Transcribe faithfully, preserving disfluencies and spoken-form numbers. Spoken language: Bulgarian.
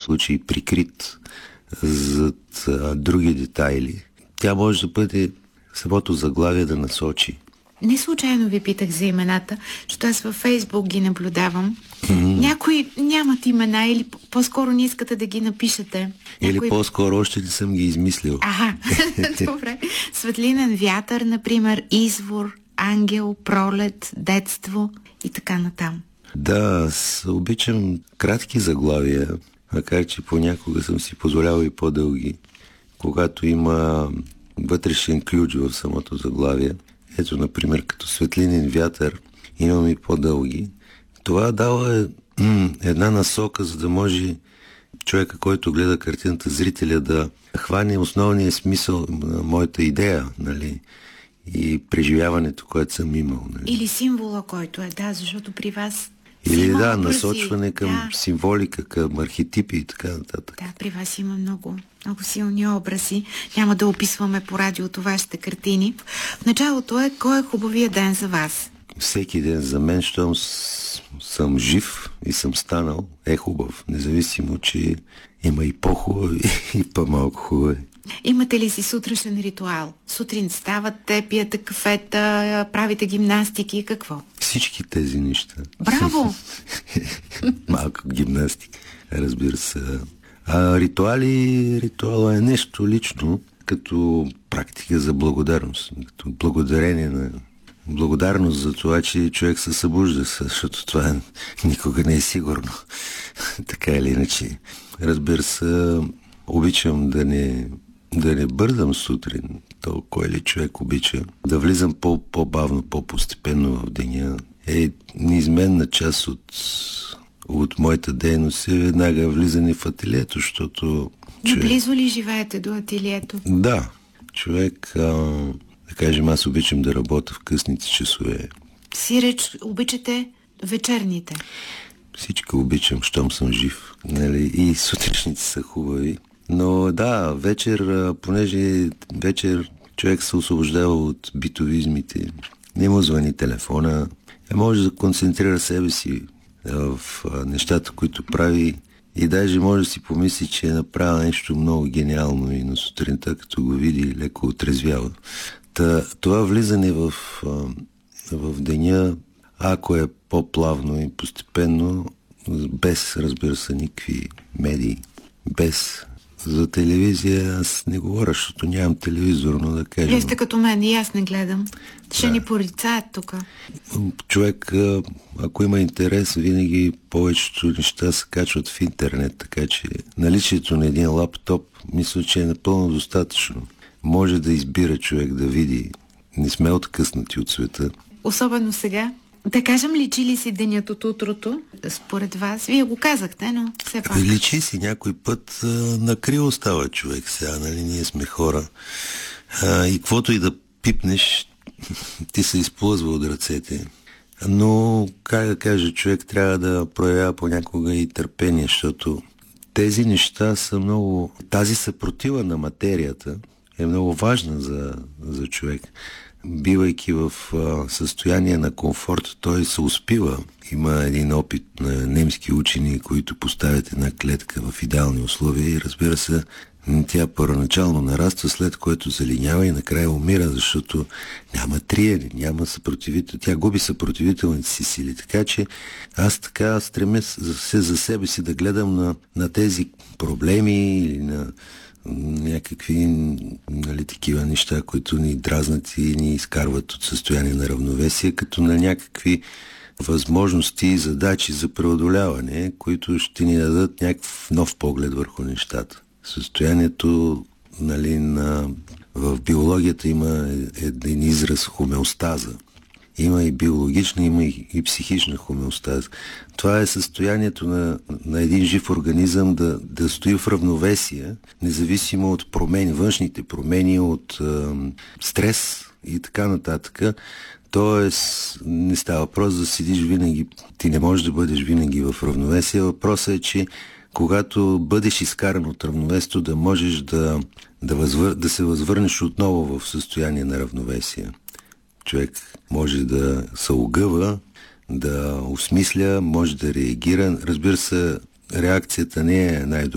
случаи прикрит зад а, други детайли. Тя може да бъде самото заглавие да насочи. Не случайно ви питах за имената, защото аз във Фейсбук ги наблюдавам. Mm-hmm. Някои нямат имена или по-скоро не искате да ги напишете. Или Някои... по-скоро още не съм ги измислил. Ага, добре. Светлинен вятър, например, извор, ангел, пролет, детство и така натам. Да, аз обичам кратки заглавия, макар че понякога съм си позволявал и по-дълги, когато има вътрешен ключ в самото заглавие. Ето, например, като Светлинен вятър, имам и по-дълги. Това дава м- една насока, за да може човека, който гледа картината, зрителя, да хване основния смисъл на моята идея, нали, и преживяването, което съм имал. Нали. Или символа, който е, да, защото при вас... Или да, насочване към да. символика, към архетипи и така нататък. Да, при вас има много, много силни образи. Няма да описваме по радиото вашите картини. В началото е, кой е хубавия ден за вас? Всеки ден за мен, щом съм жив и съм станал, е хубав. Независимо, че има и по-хубави, и по-малко хубави. Имате ли си сутрешен ритуал? Сутрин ставате, пиете кафета, правите гимнастики, какво? Всички тези неща. Браво! Малко гимнастика, разбира се. А ритуали, ритуала е нещо лично, като практика за благодарност, като благодарение на благодарност за това, че човек се събужда, защото това никога не е сигурно. Така или иначе. Разбира се, обичам да не, да не бързам сутрин. То кой ли човек обича? Да влизам по, по-бавно, по-постепенно в деня. Е неизменна част от, от моята дейност е веднага влизане в ателието, защото... Човек... Близо ли живеете до ателието? Да. Човек... А... Да кажем, аз обичам да работя в късните часове. Сиреч, обичате вечерните? Всичко обичам, щом съм жив. Нали? И сутрешните са хубави. Но да, вечер, понеже вечер човек се освобождава от битовизмите, не му звъни телефона, може да концентрира себе си в нещата, които прави, и даже може да си помисли, че е направил нещо много гениално и на сутринта, като го види, леко отрезвява. Та, това влизане в, в деня, ако е по-плавно и постепенно, без, разбира се, никакви медии, без... За телевизия аз не говоря, защото нямам телевизор, но да кажем... Вие сте като мен и аз не гледам. Ще да. ни порицаят тук. Човек, ако има интерес, винаги повечето неща се качват в интернет, така че наличието на един лаптоп, мисля, че е напълно достатъчно. Може да избира човек да види. Не сме откъснати от света. Особено сега. Да кажем, личи ли си денят от утрото, според вас? Вие го казахте, но все пак. Личи си някой път, а, накриво става човек сега, нали, ние сме хора. А, и каквото и да пипнеш, ти се изплъзва от ръцете. Но, как да кажа, човек трябва да проявява понякога и търпение, защото тези неща са много... Тази съпротива на материята е много важна за, за човек. Бивайки в а, състояние на комфорт, той се успива. Има един опит на немски учени, които поставят една клетка в идеални условия и, разбира се, тя първоначално нараства, след което залинява и накрая умира, защото няма триене, няма съпротивител. Тя губи съпротивителните си сили. Така че аз така стремя се за себе си да гледам на, на тези проблеми или на някакви, нали, такива неща, които ни дразнат и ни изкарват от състояние на равновесие, като на някакви възможности и задачи за преодоляване, които ще ни дадат някакъв нов поглед върху нещата. Състоянието, нали, на... в биологията има един израз хомеостаза. Има и биологична, има и, и психична хомеостаза. Това е състоянието на, на един жив организъм да, да стои в равновесие, независимо от промени, външните промени, от е, стрес и така нататък. Тоест, не става въпрос да седиш винаги, ти не можеш да бъдеш винаги в равновесие. Въпросът е, че когато бъдеш изкаран от равновесието, да можеш да, да, възвър... да се възвърнеш отново в състояние на равновесие. Човек може да се огъва, да осмисля, може да реагира. Разбира се, реакцията не е най-добра.